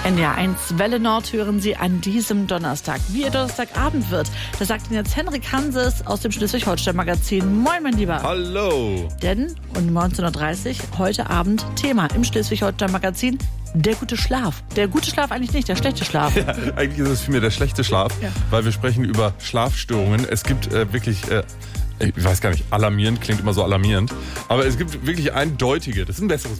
NDR 1 Welle Nord hören Sie an diesem Donnerstag. Wie Ihr Donnerstagabend wird, das sagt Ihnen jetzt Henrik Hanses aus dem Schleswig-Holstein-Magazin. Moin, mein Lieber. Hallo. Denn um 19.30 Uhr heute Abend Thema im Schleswig-Holstein-Magazin: der gute Schlaf. Der gute Schlaf eigentlich nicht, der schlechte Schlaf. Ja, eigentlich ist es vielmehr der schlechte Schlaf, weil wir sprechen über Schlafstörungen. Es gibt wirklich... ich weiß gar nicht, alarmierend, klingt immer so alarmierend. Aber es gibt wirklich eindeutige, das ist ein besseres